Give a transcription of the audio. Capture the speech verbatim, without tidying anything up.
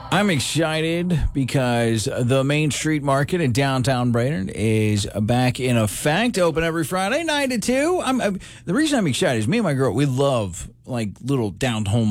I'm excited because the Main Street Market in downtown Brainerd is back in effect. Open every Friday, nine to two. I'm, I'm, the reason I'm excited is me and my girl, we love like little down home